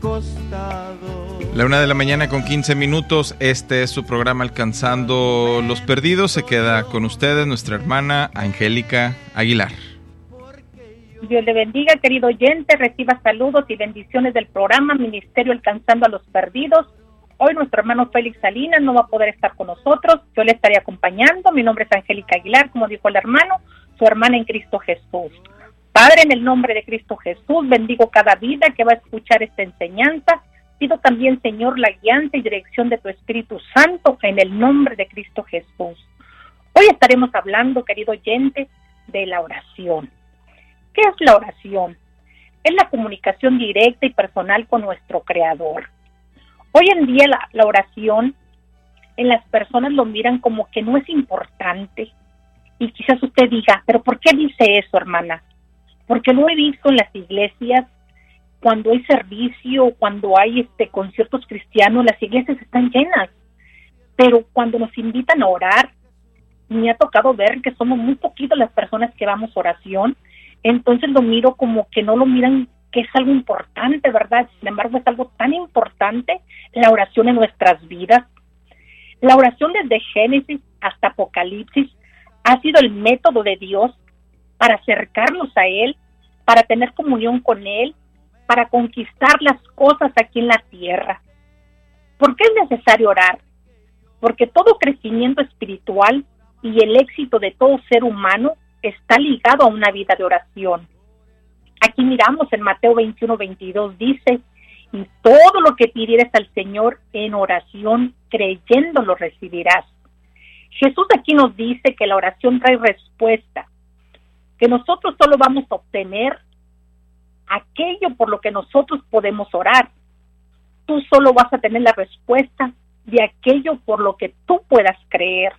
costado. La 1:15 a.m. Este es su programa Alcanzando los Perdidos. Se queda con ustedes nuestra hermana Angélica Aguilar. Dios le bendiga, querido oyente. Reciba saludos y bendiciones del programa Ministerio Alcanzando a los Perdidos. Hoy nuestro hermano Félix Salinas no va a poder estar con nosotros. Yo le estaré acompañando. Mi nombre es Angélica Aguilar, como dijo el hermano, su hermana en Cristo Jesús. Padre, en el nombre de Cristo Jesús, bendigo cada vida que va a escuchar esta enseñanza. Pido también, Señor, la guianza y dirección de tu Espíritu Santo en el nombre de Cristo Jesús. Hoy estaremos hablando, querido oyente, de la oración. ¿Qué es la oración? Es la comunicación directa y personal con nuestro Creador. Hoy en día la oración en las personas lo miran como que no es importante. Y quizás usted diga, ¿pero por qué dice eso, hermana? Porque lo he visto en las iglesias. Cuando hay servicio, cuando hay conciertos cristianos, las iglesias están llenas. Pero cuando nos invitan a orar, me ha tocado ver que somos muy poquitos las personas que vamos a oración. Entonces lo miro como que no lo miran que es algo importante, ¿verdad? Sin embargo, es algo tan importante la oración en nuestras vidas. La oración desde Génesis hasta Apocalipsis ha sido el método de Dios para acercarnos a Él, para tener comunión con Él, para conquistar las cosas aquí en la tierra. ¿Por qué es necesario orar? Porque todo crecimiento espiritual y el éxito de todo ser humano está ligado a una vida de oración. Aquí miramos en Mateo 21:22 dice, y todo lo que pidieres al Señor en oración, creyendo lo recibirás. Jesús aquí nos dice que la oración trae respuesta, que nosotros solo vamos a obtener aquello por lo que nosotros podemos orar. Tú solo vas a tener la respuesta de aquello por lo que tú puedas creer.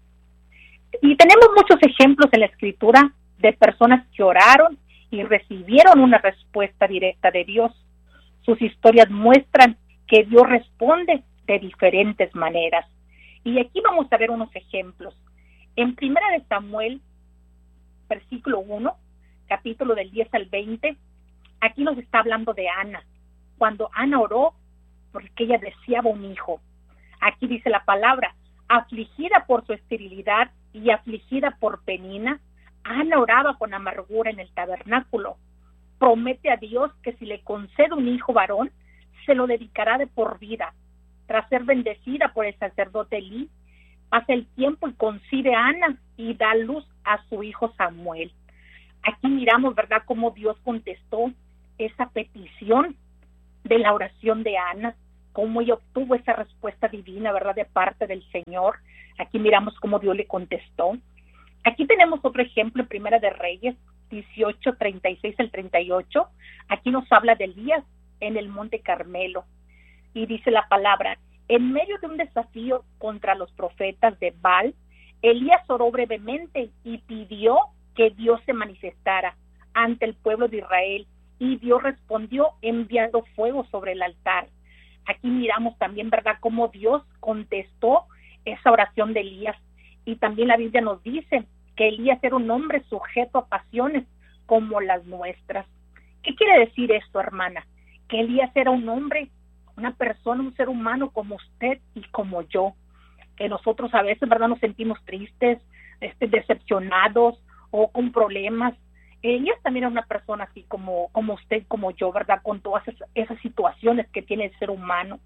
Y tenemos muchos ejemplos en la Escritura de personas que oraron y recibieron una respuesta directa de Dios. Sus historias muestran que Dios responde de diferentes maneras. Y aquí vamos a ver unos ejemplos. En 1 de Samuel, versículo 1, capítulo del 10 al 20, aquí nos está hablando de Ana, cuando Ana oró porque ella deseaba un hijo. Aquí dice la palabra, afligida por su esterilidad y afligida por Penina, Ana oraba con amargura en el tabernáculo. Promete a Dios que si le concede un hijo varón, se lo dedicará de por vida. Tras ser bendecida por el sacerdote Elí, pasa el tiempo y concibe a Ana y da luz a su hijo Samuel. Aquí miramos, ¿verdad?, cómo Dios contestó esa petición de la oración de Ana, cómo ella obtuvo esa respuesta divina, ¿verdad?, de parte del Señor. Aquí miramos cómo Dios le contestó. Aquí tenemos otro ejemplo en Primera de Reyes 18, 36 al 38. Aquí nos habla de Elías en el Monte Carmelo. Y dice la palabra, en medio de un desafío contra los profetas de Baal, Elías oró brevemente y pidió que Dios se manifestara ante el pueblo de Israel. Y Dios respondió enviando fuego sobre el altar. Aquí miramos también, ¿verdad?, cómo Dios contestó esa oración de Elías. Y también la Biblia nos dice que Elías era un hombre sujeto a pasiones como las nuestras. ¿Qué quiere decir esto, hermana? Que Elías era un hombre, una persona, un ser humano como usted y como yo. Que nosotros a veces, ¿verdad?, nos sentimos tristes, decepcionados o con problemas. Elías también era una persona así como usted, como yo, ¿verdad?, con todas esas situaciones que tiene el ser humano.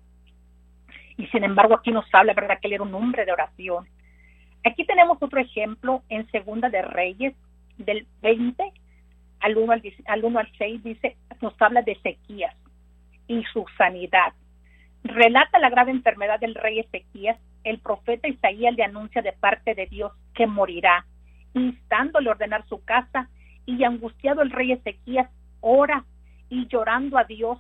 Y sin embargo aquí nos habla, ¿verdad?, que él era un hombre de oración. Aquí tenemos otro ejemplo en Segunda de Reyes, del 20 al 1 al 6, dice, nos habla de Ezequías y su sanidad. Relata la grave enfermedad del rey Ezequías. El profeta Isaías le anuncia de parte de Dios que morirá, instándole a ordenar su casa, y angustiado el rey Ezequías ora y llorando a Dios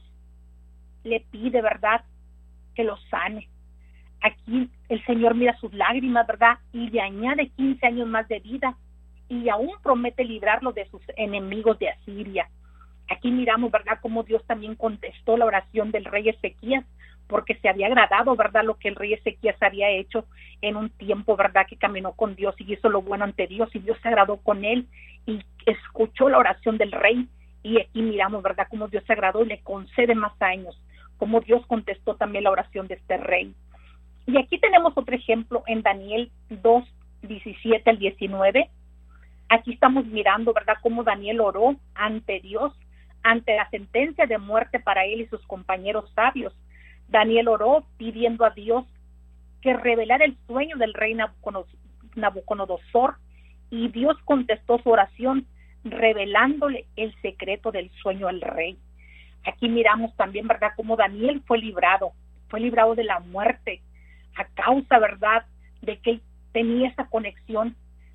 le pide, ¿verdad?, que lo sane. Aquí el Señor mira sus lágrimas, ¿verdad?, y le añade 15 años más de vida y aún promete librarlo de sus enemigos de Asiria. Aquí miramos, ¿verdad?, cómo Dios también contestó la oración del rey Ezequías, porque se había agradado, ¿verdad?, lo que el rey Ezequías había hecho en un tiempo, ¿verdad?, que caminó con Dios y hizo lo bueno ante Dios, y Dios se agradó con él y escuchó la oración del rey. Y aquí miramos, ¿verdad?, cómo Dios se agradó y le concede más años. como Dios contestó también la oración de este rey. Y aquí tenemos otro ejemplo en Daniel 2, 17 al 19. Aquí estamos mirando, ¿verdad?, cómo Daniel oró ante Dios, ante la sentencia de muerte para él y sus compañeros sabios. Daniel oró pidiendo a Dios que revelara el sueño del rey Nabucodonosor, y Dios contestó su oración revelándole el secreto del sueño al rey. Aquí miramos también, ¿verdad?, cómo Daniel fue librado de la muerte a causa, ¿verdad?, de que él tenía esa conexión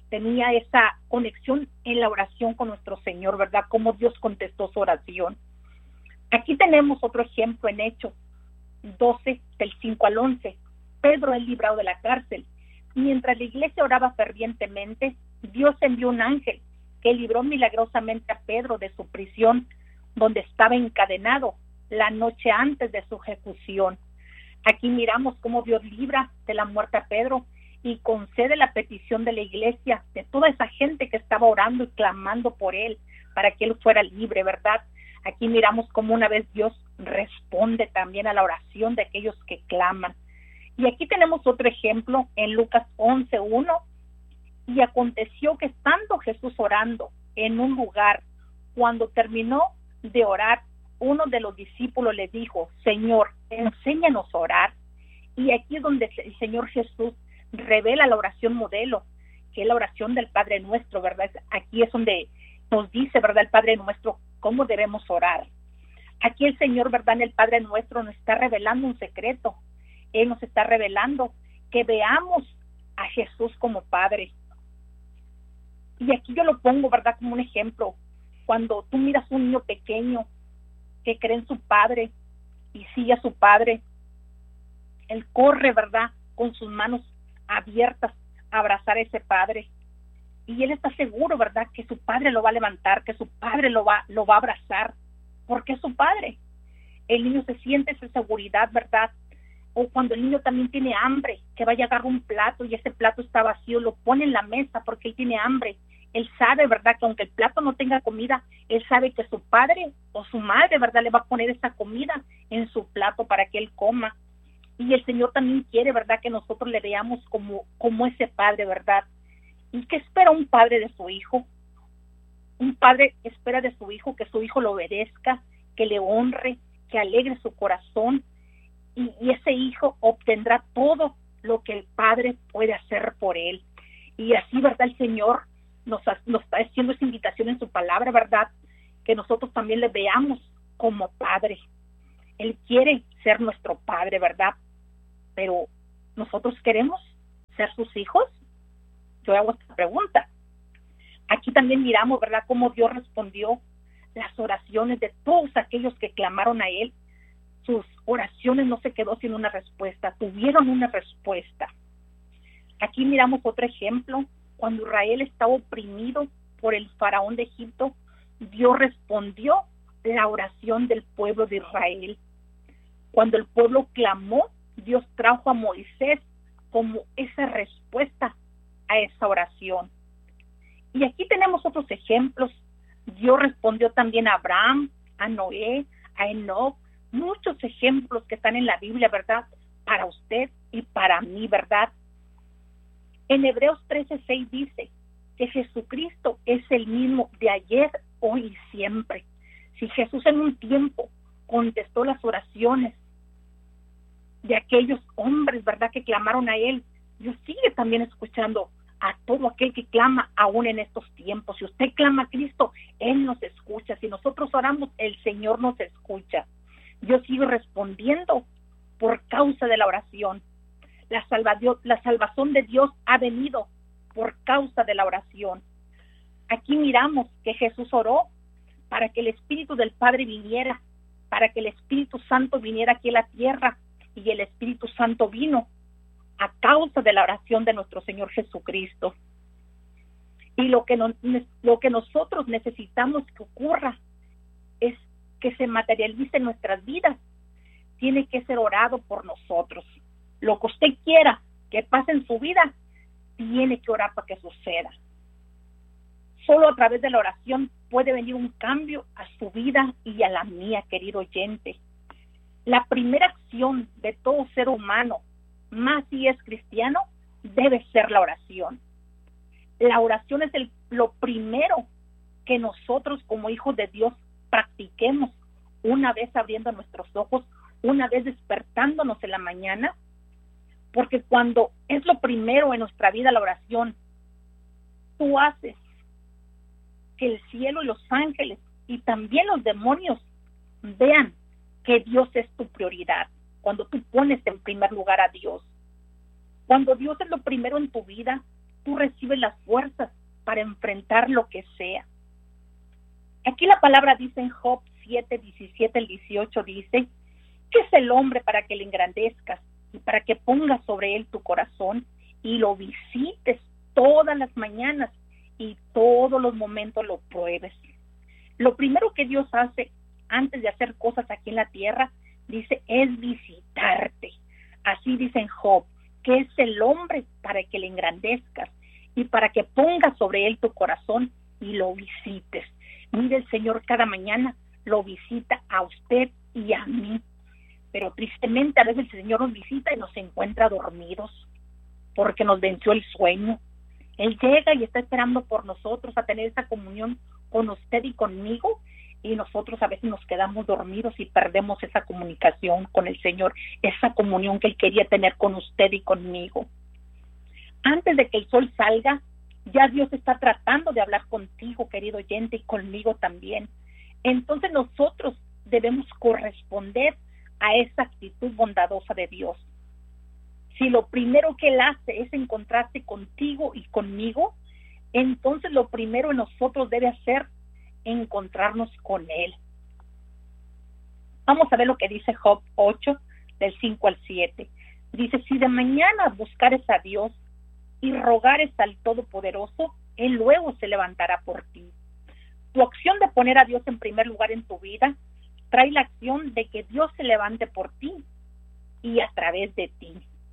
en la oración con nuestro Señor, ¿verdad?, cómo Dios contestó su oración. Aquí tenemos otro ejemplo en Hechos 12, del 5 al 11. Pedro es librado de la cárcel. Mientras la iglesia oraba fervientemente, Dios envió un ángel que libró milagrosamente a Pedro de su prisión, donde estaba encadenado la noche antes de su ejecución. Aquí miramos cómo Dios libra de la muerte a Pedro y concede la petición de la iglesia, de toda esa gente que estaba orando y clamando por él, para que él fuera libre, ¿verdad? Aquí miramos cómo una vez Dios responde también a la oración de aquellos que claman. Y aquí tenemos otro ejemplo en Lucas 11:1. Y aconteció que estando Jesús orando en un lugar, cuando terminó de orar, uno de los discípulos le dijo: Señor, enséñanos a orar. Y aquí es donde el Señor Jesús revela la oración modelo, que es la oración del Padre Nuestro, ¿verdad? Aquí es donde nos dice, ¿verdad?, el Padre Nuestro, cómo debemos orar. Aquí el Señor, ¿verdad?, en el Padre Nuestro nos está revelando un secreto. Él nos está revelando que veamos a Jesús como Padre. Y aquí yo lo pongo, ¿verdad?, como un ejemplo. Cuando tú miras un niño pequeño que cree en su padre y sigue a su padre, él corre, ¿verdad?, con sus manos abiertas a abrazar a ese padre. Y él está seguro, ¿verdad?, que su padre lo va a levantar, que su padre lo va a abrazar, porque es su padre. El niño se siente esa seguridad, ¿verdad? O cuando el niño también tiene hambre, que vaya a agarrar un plato y ese plato está vacío, lo pone en la mesa porque él tiene hambre. Él sabe, ¿verdad?, que aunque el plato no tenga comida, él sabe que su padre o su madre, ¿verdad?, le va a poner esa comida en su plato para que él coma. Y el Señor también quiere, ¿verdad?, que nosotros le veamos como ese padre, ¿verdad? ¿Y qué espera un padre de su hijo? Un padre espera de su hijo que su hijo lo obedezca, que le honre, que alegre su corazón, y ese hijo obtendrá todo lo que el padre puede hacer por él. Y así, ¿verdad?, el Señor nos está haciendo esa invitación en su palabra, ¿verdad?, que nosotros también le veamos como padre. Él quiere ser nuestro padre, ¿verdad? Pero ¿nosotros queremos ser sus hijos? Yo hago esta pregunta. Aquí también miramos, ¿verdad?, cómo Dios respondió las oraciones de todos aquellos que clamaron a Él. Sus oraciones no se quedó sin una respuesta, tuvieron una respuesta. Aquí miramos otro ejemplo. Cuando Israel estaba oprimido por el faraón de Egipto, Dios respondió la oración del pueblo de Israel. Cuando el pueblo clamó, Dios trajo a Moisés como esa respuesta a esa oración. Y aquí tenemos otros ejemplos. Dios respondió también a Abraham, a Noé, a Enoc, muchos ejemplos que están en la Biblia, ¿verdad?, para usted y para mí, ¿verdad? En Hebreos 13:6 dice que Jesucristo es el mismo de ayer, hoy y siempre. Si Jesús en un tiempo contestó las oraciones de aquellos hombres, ¿verdad?, que clamaron a Él, Dios sigue también escuchando a todo aquel que clama aún en estos tiempos. Si usted clama a Cristo, Él nos escucha. Si nosotros oramos, el Señor nos escucha. Dios sigue respondiendo por causa de la oración. La salvación de Dios ha venido por causa de la oración. Aquí miramos que Jesús oró para que el Espíritu del Padre viniera, para que el Espíritu Santo viniera aquí a la tierra, y el Espíritu Santo vino a causa de la oración de nuestro Señor Jesucristo. Y lo que nosotros necesitamos que ocurra es que se materialice en nuestras vidas. Tiene que ser orado por nosotros. Lo que usted quiera que pase en su vida, tiene que orar para que suceda. Solo a través de la oración puede venir un cambio a su vida y a la mía, querido oyente. La primera acción de todo ser humano, más si es cristiano, debe ser la oración. La oración es lo primero que nosotros como hijos de Dios practiquemos una vez abriendo nuestros ojos, una vez despertándonos en la mañana, porque cuando es lo primero en nuestra vida la oración, tú haces que el cielo y los ángeles y también los demonios vean que Dios es tu prioridad, cuando tú pones en primer lugar a Dios. Cuando Dios es lo primero en tu vida, tú recibes las fuerzas para enfrentar lo que sea. Aquí la palabra dice en Job 7, 17 al 18, dice: ¿qué es el hombre para que le engrandezcas y para que pongas sobre él tu corazón y lo visites todas las mañanas y todos los momentos lo pruebes? Lo primero que Dios hace antes de hacer cosas aquí en la tierra, dice, es visitarte. Así dice en Job: ¿qué es el hombre para que le engrandezcas y para que pongas sobre él tu corazón y lo visites? Mire, el Señor cada mañana lo visita a usted y a mí, pero tristemente a veces el Señor nos visita y nos encuentra dormidos porque nos venció el sueño. Él llega y está esperando por nosotros a tener esa comunión con usted y conmigo, y nosotros a veces nos quedamos dormidos y perdemos esa comunicación con el Señor, esa comunión que Él quería tener con usted y conmigo. Antes de que el sol salga, ya Dios está tratando de hablar contigo, querido oyente, y conmigo también. Entonces nosotros debemos corresponder a esa actitud bondadosa de Dios. Si lo primero que Él hace es encontrarse contigo y conmigo, entonces lo primero en nosotros debe hacer encontrarnos con Él. Vamos a ver lo que dice Job 8, del 5 al 7. Dice: si de mañana buscares a Dios y rogares al Todopoderoso, Él luego se levantará por ti. Tu acción de poner a Dios en primer lugar en tu vida trae la acción de que Dios se levante por ti y a través de ti.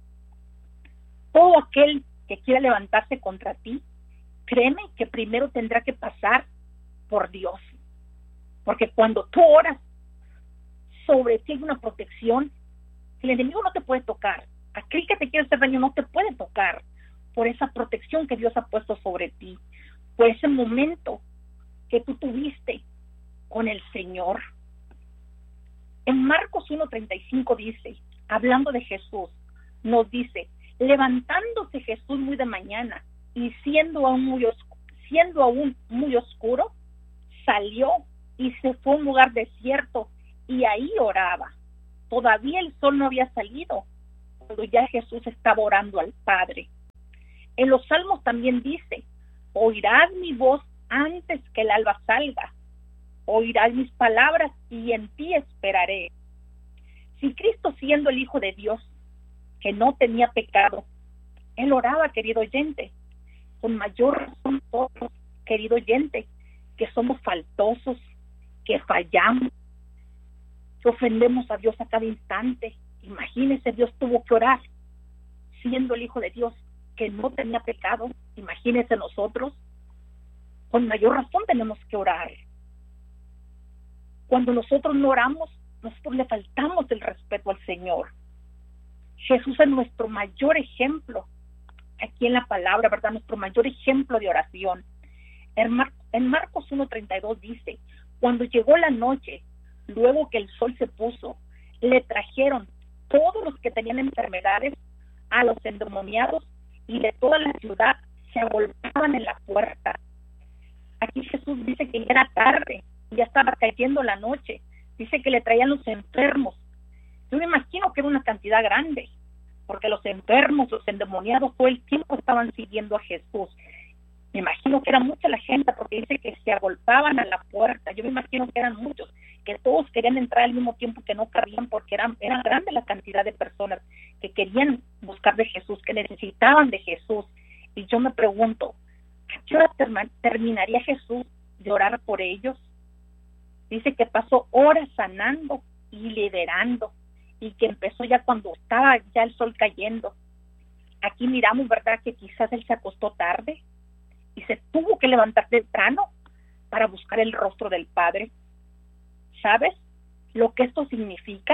Todo aquel que quiera levantarse contra ti, créeme que primero tendrá que pasar por Dios, porque cuando tú oras, sobre ti hay una protección. El enemigo no te puede tocar, aquel que te quiere hacer daño no te puede tocar, por esa protección que Dios ha puesto sobre ti, por ese momento que tú tuviste con el Señor. En Marcos 1:35 dice, hablando de Jesús, nos dice: levantándose Jesús muy de mañana y siendo aún muy oscuro, salió y se fue a un lugar desierto y ahí oraba. Todavía el sol no había salido cuando ya Jesús estaba orando al Padre. En los Salmos también dice: oirás mi voz antes que el alba salga, oirás mis palabras y en ti esperaré. Si Cristo, siendo el Hijo de Dios, que no tenía pecado, Él oraba, querido oyente, con mayor razón nosotros, querido oyente, que somos faltosos, que fallamos, que ofendemos a Dios a cada instante. Imagínese, Dios tuvo que orar, siendo el Hijo de Dios, que no tenía pecado. Imagínese nosotros, con mayor razón tenemos que orar. Cuando nosotros no oramos, nosotros le faltamos el respeto al Señor. Jesús es nuestro mayor ejemplo aquí en la palabra, ¿verdad? Nuestro mayor ejemplo de oración. En Marcos 1:32 dice: cuando llegó la noche, luego que el sol se puso, le trajeron todos los que tenían enfermedades a los endemoniados, y de toda la ciudad se agolpaban en la puerta. Aquí Jesús dice que ya era tarde, ya estaba cayendo la noche. Dice que le traían los enfermos. Yo me imagino que era una cantidad grande, porque los enfermos, los endemoniados, todo el tiempo estaban siguiendo a Jesús. Me imagino que era mucha la gente, porque dice que se agolpaban a la puerta. Yo me imagino que eran muchos, que todos querían entrar al mismo tiempo, que no cabían, porque era grande la cantidad de personas que querían buscar de Jesús, que necesitaban de Jesús. Y yo me pregunto, ¿a qué hora terminaría Jesús de orar por ellos? Dice que pasó horas sanando y liberando, y que empezó ya cuando estaba ya el sol cayendo. Aquí miramos, ¿verdad?, que quizás él se acostó tarde y se tuvo que levantar temprano para buscar el rostro del Padre. ¿Sabes lo que esto significa?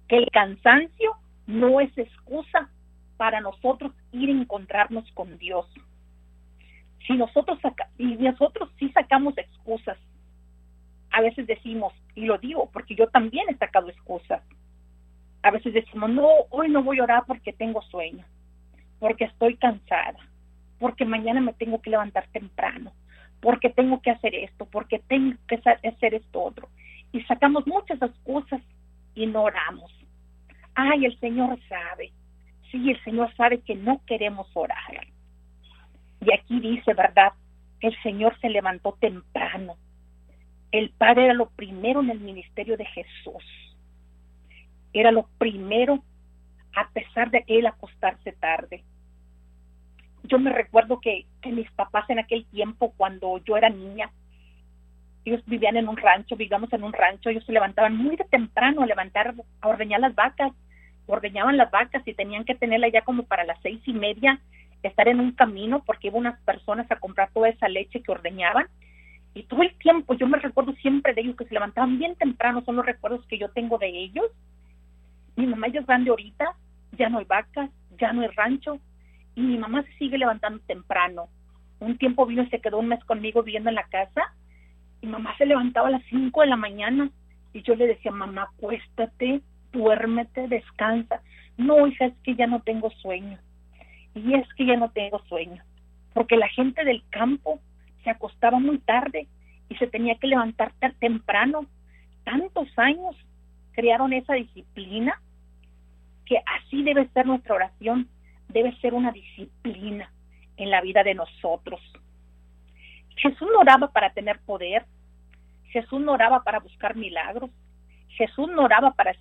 que el cansancio no es excusa para nosotros ir a encontrarnos con Dios. Si nosotros sí sacamos excusas, a veces decimos, y lo digo porque yo también he sacado excusas, a veces decimos, no, hoy no voy a orar porque tengo sueño, porque estoy cansada, porque mañana me tengo que levantar temprano, porque tengo que hacer esto, porque tengo que hacer esto otro. Y sacamos muchas excusas y no oramos. Ay, el Señor sabe. Sí, el Señor sabe que no queremos orar. Y aquí dice, ¿verdad? El Señor se levantó temprano. El Padre era lo primero en el ministerio de Jesús. Era lo primero, a pesar de Él acostarse tarde. Yo me recuerdo que mis papás en aquel tiempo, cuando yo era niña, ellos vivían en un rancho, vivíamos en un rancho, ellos se levantaban muy de temprano a ordeñar las vacas, ordeñaban las vacas y tenían que tenerla ya como para las 6:30, estar en un camino porque iban unas personas a comprar toda esa leche que ordeñaban. Y todo el tiempo yo me recuerdo siempre de ellos que se levantaban bien temprano, son los recuerdos que yo tengo de ellos. Mi mamá ya es grande ahorita, ya no hay vacas, ya no hay rancho, y mi mamá se sigue levantando temprano. Un tiempo vino y se quedó un mes conmigo viviendo en la casa, y mamá se levantaba a las 5 de la mañana, y yo le decía, mamá, acuéstate, duérmete, descansa. No, hija, es que ya no tengo sueño. Y es que ya no tengo sueño, porque la gente del campo se acostaba muy tarde y se tenía que levantar temprano. Tantos años crearon esa disciplina, que así debe ser nuestra oración, debe ser una disciplina en la vida de nosotros. Jesús no oraba para tener poder, Jesús no oraba para buscar milagros, Jesús no oraba para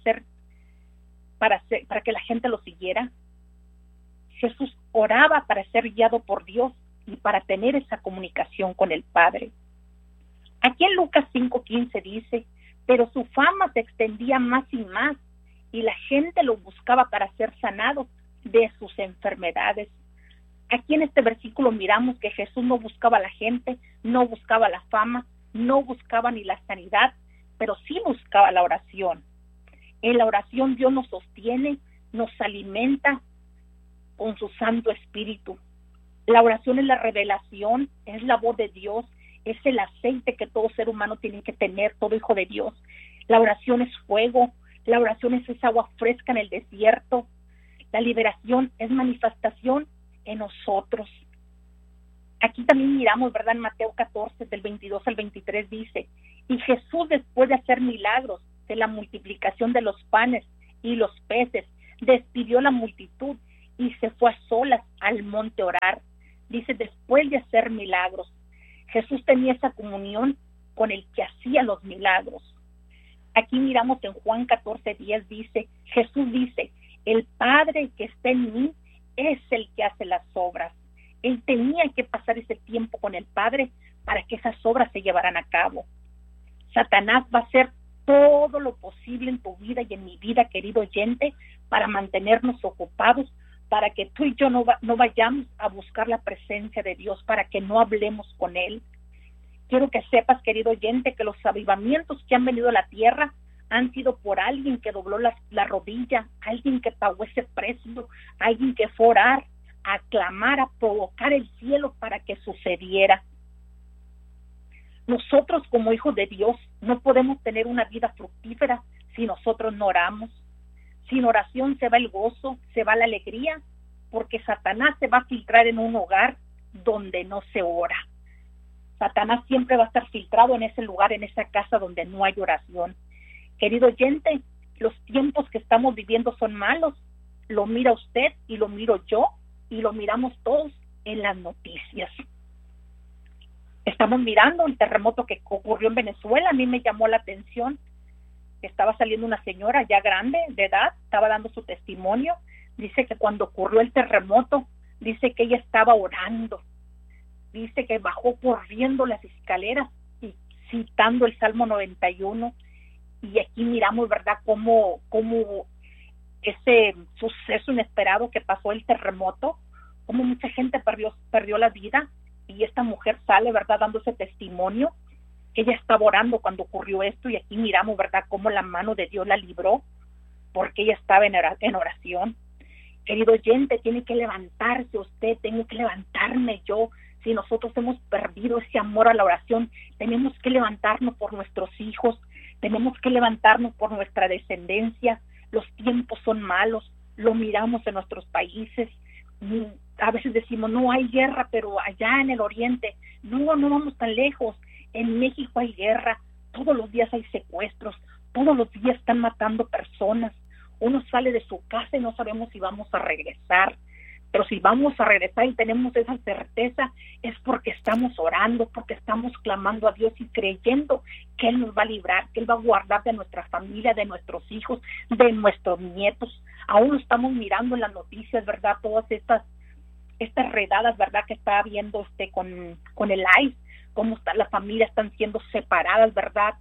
que la gente lo siguiera. Jesús oraba para ser guiado por Dios y para tener esa comunicación con el Padre. Aquí en Lucas 5:15 dice, pero su fama se extendía más y más, y la gente lo buscaba para ser sanado de sus enfermedades. Aquí en este versículo miramos que Jesús no buscaba a la gente, no buscaba la fama, no buscaba ni la sanidad, pero sí buscaba la oración. En la oración Dios nos sostiene, nos alimenta con su Santo Espíritu. La oración es la revelación, es la voz de Dios, es el aceite que todo ser humano tiene que tener, todo hijo de Dios. La oración es fuego, la oración es esa agua fresca en el desierto. La liberación es manifestación en nosotros. Aquí también miramos, ¿verdad? En Mateo 14, del 22 al 23 dice, y Jesús, después de hacer milagros de la multiplicación de los panes y los peces, despidió la multitud y se fue a solas al monte a orar. Dice, después de hacer milagros, Jesús tenía esa comunión con el que hacía los milagros. Aquí miramos en Juan 14:10 dice, Jesús dice, el Padre que está en mí es el que hace las obras. Él tenía que pasar ese tiempo con el Padre para que esas obras se llevaran a cabo. Satanás va a hacer todo lo posible en tu vida y en mi vida, querido oyente, para mantenernos ocupados, para que tú y yo no vayamos a buscar la presencia de Dios, para que no hablemos con Él. Quiero que sepas, querido oyente, que los avivamientos que han venido a la tierra han sido por alguien que dobló la rodilla, alguien que pagó ese precio, alguien que fue a orar, a clamar, a provocar el cielo para que sucediera. Nosotros como hijos de Dios no podemos tener una vida fructífera si nosotros no oramos. Sin oración se va el gozo, se va la alegría, porque Satanás se va a filtrar en un hogar donde no se ora. Satanás siempre va a estar filtrado en ese lugar, en esa casa donde no hay oración. Querido oyente, los tiempos que estamos viviendo son malos. Lo mira usted y lo miro yo y lo miramos todos en las noticias. Estamos mirando el terremoto que ocurrió en Venezuela. A mí me llamó la atención. Estaba saliendo una señora ya grande de edad, estaba dando su testimonio. Dice que cuando ocurrió el terremoto, dice que ella estaba orando. Dice que bajó corriendo las escaleras y citando el Salmo 91. Y aquí miramos, ¿verdad?, cómo ese suceso inesperado que pasó el terremoto, cómo mucha gente perdió la vida. Y esta mujer sale, ¿verdad?, dando ese testimonio. Ella estaba orando cuando ocurrió esto, y aquí miramos, ¿verdad?, cómo la mano de Dios la libró. porque ella estaba en oración. Querido oyente, tiene que levantarse usted, tengo que levantarme yo. Si nosotros hemos perdido ese amor a la oración, tenemos que levantarnos por nuestros hijos, tenemos que levantarnos por nuestra descendencia. Los tiempos son malos, lo miramos en nuestros países. A veces decimos, no hay guerra, pero allá en el oriente, no vamos tan lejos. En México hay guerra, todos los días hay secuestros, todos los días están matando personas. Uno sale de su casa y no sabemos si vamos a regresar, pero si vamos a regresar y tenemos esa certeza, es porque estamos orando, porque estamos clamando a Dios y creyendo que Él nos va a librar, que Él va a guardar de nuestra familia, de nuestros hijos, de nuestros nietos. Aún estamos mirando en las noticias, ¿verdad? Todas estas redadas, ¿verdad? Que está habiendo con el ICE, cómo las familias están siendo separadas, ¿verdad?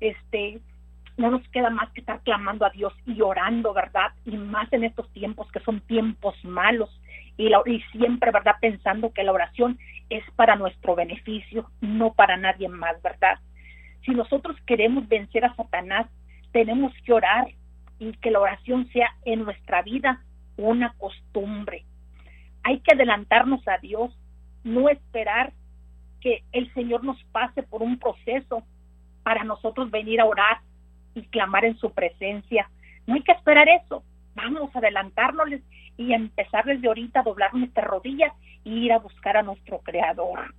No nos queda más que estar clamando a Dios y orando, ¿verdad? Y más en estos tiempos que son tiempos malos y siempre, ¿verdad? Pensando que la oración es para nuestro beneficio, no para nadie más, ¿verdad? Si nosotros queremos vencer a Satanás, tenemos que orar y que la oración sea en nuestra vida una costumbre. Hay que adelantarnos a Dios, no esperar que el Señor nos pase por un proceso para nosotros venir a orar y clamar en su presencia. No hay que esperar eso. Vamos a adelantarnos y a empezar desde ahorita a doblar nuestras rodillas y ir a buscar a nuestro Creador.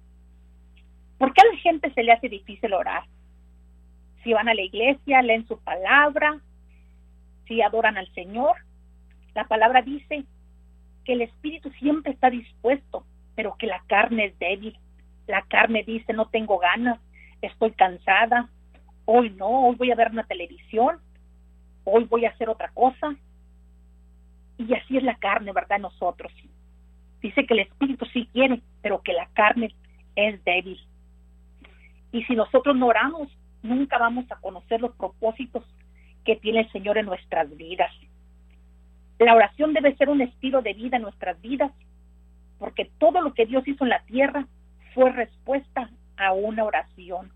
¿Por qué a la gente se le hace difícil orar? Si van a la iglesia, leen su palabra, si adoran al Señor, la palabra dice que el espíritu siempre está dispuesto, pero que la carne es débil. La carne dice, no tengo ganas, estoy cansada, hoy voy a ver una televisión, hoy voy a hacer otra cosa. Y así es la carne, ¿verdad? Nosotros. Dice que el espíritu sí quiere, pero que la carne es débil. Y si nosotros no oramos, nunca vamos a conocer los propósitos que tiene el Señor en nuestras vidas. La oración debe ser un estilo de vida en nuestras vidas, porque todo lo que Dios hizo en la tierra fue respuesta a una oración.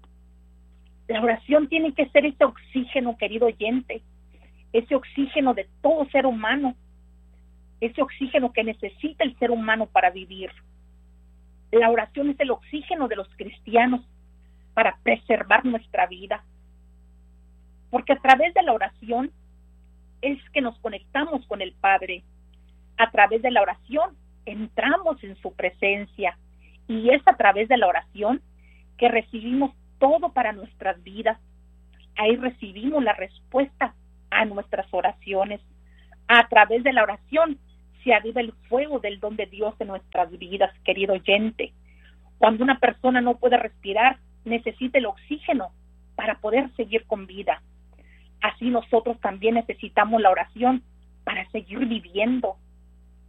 La oración tiene que ser ese oxígeno, querido oyente, ese oxígeno de todo ser humano, ese oxígeno que necesita el ser humano para vivir. La oración es el oxígeno de los cristianos para preservar nuestra vida, porque a través de la oración es que nos conectamos con el Padre. A través de la oración entramos en su presencia y es a través de la oración que recibimos todo para nuestras vidas. Ahí recibimos la respuesta a nuestras oraciones. A través de la oración se aviva el fuego del don de Dios en nuestras vidas, querido oyente. Cuando una persona no puede respirar, necesita el oxígeno para poder seguir con vida. Así nosotros también necesitamos la oración para seguir viviendo,